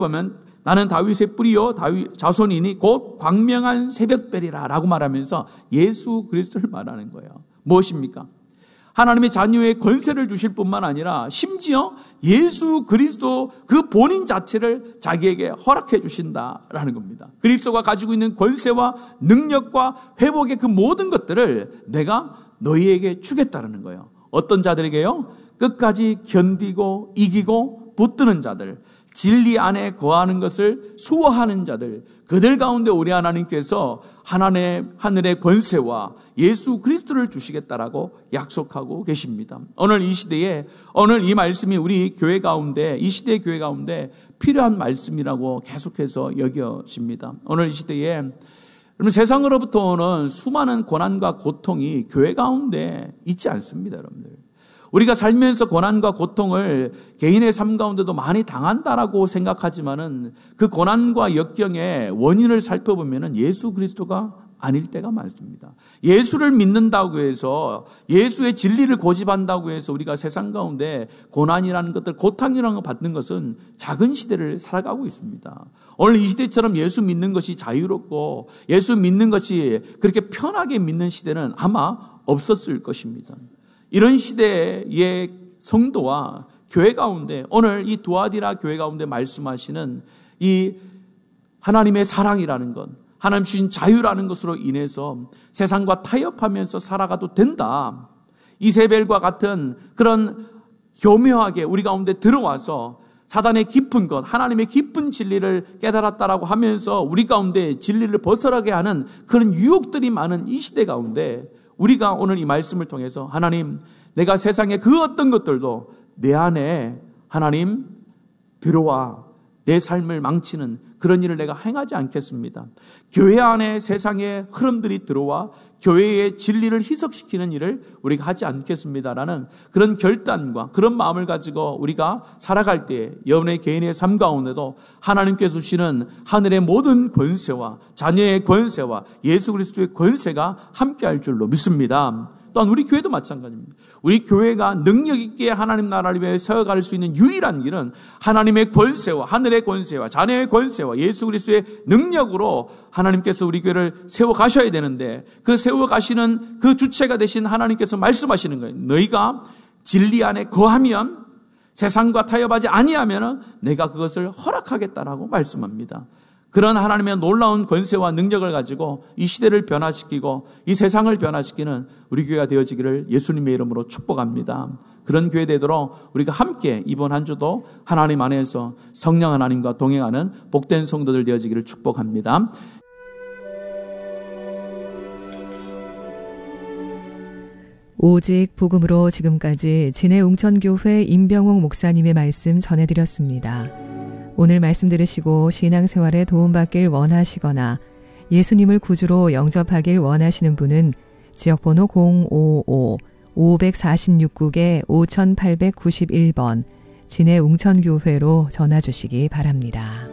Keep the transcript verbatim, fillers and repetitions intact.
보면 나는 다윗의 뿌리요 다윗 자손이니 곧 광명한 새벽별이라 라고 말하면서 예수 그리스도를 말하는 거예요. 무엇입니까? 하나님의 자녀의 권세를 주실 뿐만 아니라 심지어 예수 그리스도 그 본인 자체를 자기에게 허락해 주신다라는 겁니다. 그리스도가 가지고 있는 권세와 능력과 회복의 그 모든 것들을 내가 너희에게 주겠다는 거예요. 어떤 자들에게요? 끝까지 견디고 이기고 붙드는 자들, 진리 안에 거하는 것을 수호하는 자들, 그들 가운데 우리 하나님께서 하나님의 하늘의 권세와 예수 그리스도를 주시겠다라고 약속하고 계십니다. 오늘 이 시대에 오늘 이 말씀이 우리 교회 가운데 이 시대의 교회 가운데 필요한 말씀이라고 계속해서 여겨집니다. 오늘 이 시대에 여러분 세상으로부터 오는 수많은 고난과 고통이 교회 가운데 있지 않습니다, 여러분들. 우리가 살면서 고난과 고통을 개인의 삶 가운데도 많이 당한다라고 생각하지만은 그 고난과 역경의 원인을 살펴보면은 예수 그리스도가 아닐 때가 많습니다. 예수를 믿는다고 해서 예수의 진리를 고집한다고 해서 우리가 세상 가운데 고난이라는 것들, 고통이라는 걸 받는 것은 작은 시대를 살아가고 있습니다. 오늘 이 시대처럼 예수 믿는 것이 자유롭고 예수 믿는 것이 그렇게 편하게 믿는 시대는 아마 없었을 것입니다. 이런 시대의 성도와 교회 가운데 오늘 이 두아디라 교회 가운데 말씀하시는 이 하나님의 사랑이라는 것, 하나님 주신 자유라는 것으로 인해서 세상과 타협하면서 살아가도 된다. 이세벨과 같은 그런 교묘하게 우리 가운데 들어와서 사단의 깊은 것, 하나님의 깊은 진리를 깨달았다라고 하면서 우리 가운데 진리를 벗어나게 하는 그런 유혹들이 많은 이 시대 가운데 우리가 오늘 이 말씀을 통해서 하나님, 내가 세상의 그 어떤 것들도 내 안에 하나님 들어와 내 삶을 망치는 그런 일을 내가 행하지 않겠습니다. 교회 안에 세상의 흐름들이 들어와 교회의 진리를 희석시키는 일을 우리가 하지 않겠습니다라는 그런 결단과 그런 마음을 가지고 우리가 살아갈 때 여러분의 개인의 삶 가운데도 하나님께서 주시는 하늘의 모든 권세와 자녀의 권세와 예수 그리스도의 권세가 함께할 줄로 믿습니다. 또한 우리 교회도 마찬가지입니다. 우리 교회가 능력 있게 하나님 나라를 위해 세워갈 수 있는 유일한 길은 하나님의 권세와 하늘의 권세와 자녀의 권세와 예수 그리스도의 능력으로 하나님께서 우리 교회를 세워가셔야 되는데 그 세워가시는 그 주체가 되신 하나님께서 말씀하시는 거예요. 너희가 진리 안에 거하면 세상과 타협하지 아니하면 내가 그것을 허락하겠다라고 말씀합니다. 그런 하나님의 놀라운 권세와 능력을 가지고 이 시대를 변화시키고 이 세상을 변화시키는 우리 교회가 되어지기를 예수님의 이름으로 축복합니다. 그런 교회 되도록 우리가 함께 이번 한 주도 하나님 안에서 성령 하나님과 동행하는 복된 성도들 되어지기를 축복합니다. 오직 복음으로 지금까지 진해웅천교회 임병옥 목사님의 말씀 전해드렸습니다. 오늘 말씀 들으시고 신앙생활에 도움받길 원하시거나 예수님을 구주로 영접하길 원하시는 분은 지역번호 공오오 오사육 국에 오팔구일 번 진해웅천교회로 전화 주시기 바랍니다.